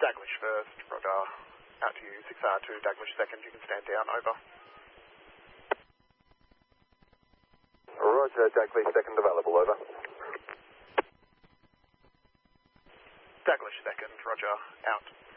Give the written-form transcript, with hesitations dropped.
Daglish first, roger. Out to you, 6R2, Daglish second, you can stand down, over. Roger, Daglish second available, over. Daglish second, roger, out.